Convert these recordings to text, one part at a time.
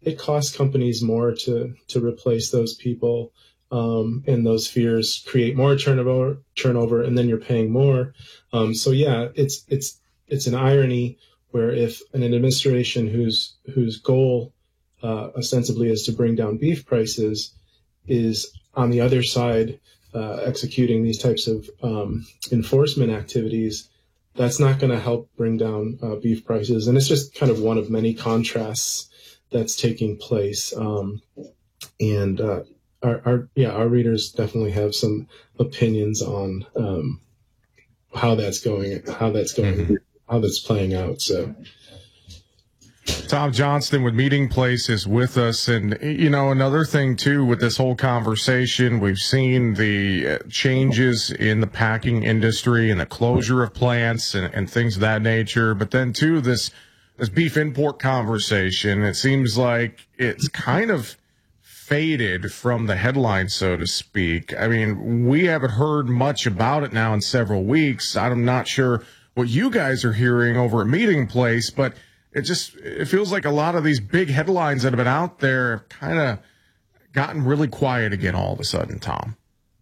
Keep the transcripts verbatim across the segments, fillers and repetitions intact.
it costs companies more to to replace those people, um, and those fears create more turnover, turnover, and then you're paying more. Um, so yeah, it's it's it's an irony where if an administration whose whose goal uh, ostensibly is to bring down beef prices is on the other side uh, executing these types of um, enforcement activities, that's not going to help bring down uh, beef prices. And it's just kind of one of many contrasts that's taking place. Um, and uh, our, our, yeah, our readers definitely have some opinions on um, how that's going, how that's going, mm-hmm. how that's playing out. So. Tom Johnston with Meeting Place is with us. And, you know, another thing, too, with this whole conversation, we've seen the changes in the packing industry and the closure of plants and, and things of that nature. But then, too, this this beef import conversation, it seems like it's kind of faded from the headlines, so to speak. I mean, we haven't heard much about it now in several weeks. I'm not sure what you guys are hearing over at Meeting Place, but it just it feels like a lot of these big headlines that have been out there have kind of gotten really quiet again all of a sudden, Tom.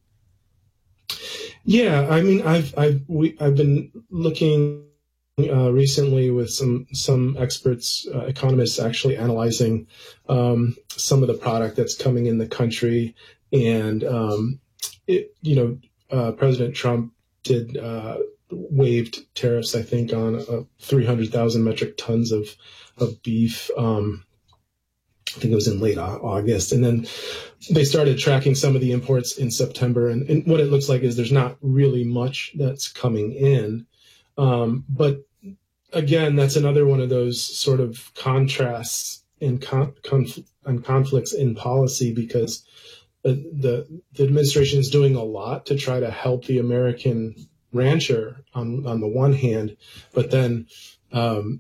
Yeah, I mean, I've I've we, I've been looking uh, recently with some some experts, uh, economists, actually analyzing um, some of the product that's coming in the country, and um, it, you know, uh, President Trump did. Uh, waived tariffs, I think, on uh, three hundred thousand metric tons of, of beef. Um, I think it was in late August. And then they started tracking some of the imports in September. And, and what it looks like is there's not really much that's coming in. Um, but again, that's another one of those sort of contrasts and, con- conf- and conflicts in policy, because the, the administration is doing a lot to try to help the American rancher on on the one hand, but then um,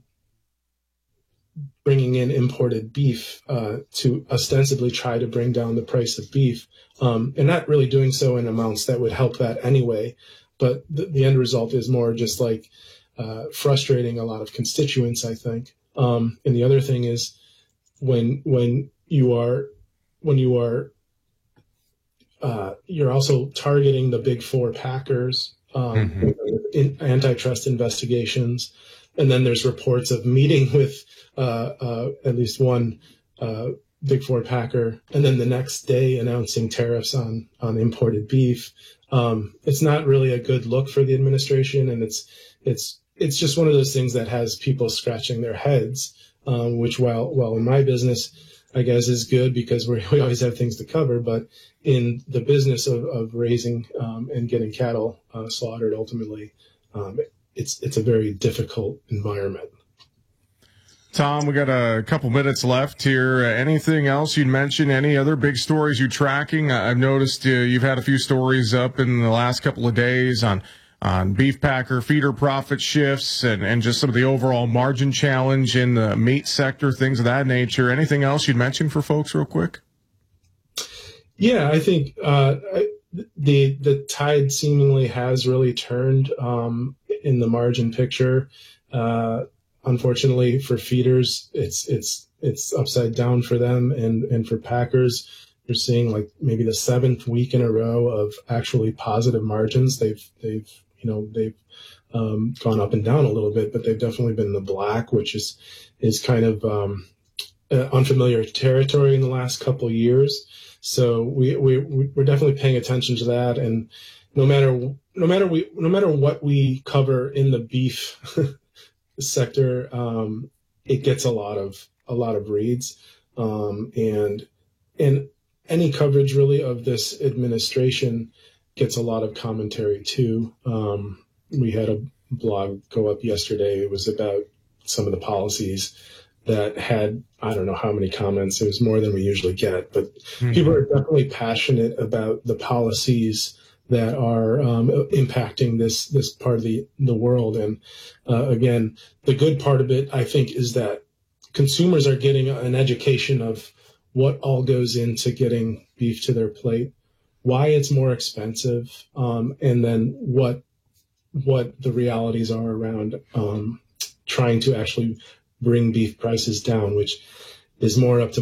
bringing in imported beef uh, to ostensibly try to bring down the price of beef, um, and not really doing so in amounts that would help that anyway. But the, the end result is more just like uh, frustrating a lot of constituents, I think. Um, and the other thing is when when you are when you are uh, you're also targeting the big four packers. Um, mm-hmm. in antitrust investigations, and then there's reports of meeting with uh, uh, at least one uh, big four packer, and then the next day announcing tariffs on on imported beef. Um, it's not really a good look for the administration, and it's it's it's just one of those things that has people scratching their heads. Um, which, while while in my business, I guess is good because we we always have things to cover, but in the business of, of raising um, and getting cattle uh, slaughtered, ultimately, um, it's it's a very difficult environment. Tom, we got a couple minutes left here. Uh, anything else you'd mention? Any other big stories you're tracking? I've noticed uh, you've had a few stories up in the last couple of days on on beef packer feeder profit shifts and, and just some of the overall margin challenge in the meat sector, things of that nature. Anything else you'd mention for folks real quick? Yeah, I think uh, the the tide seemingly has really turned um, in the margin picture. Uh, unfortunately for feeders, it's it's it's upside down for them, and, and for packers, you're seeing like maybe the seventh week in a row of actually positive margins. They've they've you know they've um, gone up and down a little bit, but they've definitely been in the black, which is is kind of um, uh, unfamiliar territory in the last couple of years. So we, we, we're definitely paying attention to that. And no matter, no matter we, no matter what we cover in the beef sector, um, it gets a lot of, a lot of reads. Um, and, and any coverage really of this administration gets a lot of commentary too. Um, we had a blog go up yesterday. It was about some of the policies that had, I don't know how many comments. It was more than we usually get, but mm-hmm. people are definitely passionate about the policies that are um, impacting this this part of the, the world. And uh, again, the good part of it, I think, is that consumers are getting an education of what all goes into getting beef to their plate, why it's more expensive, um, and then what what the realities are around um, trying to actually bring beef prices down, which is more up to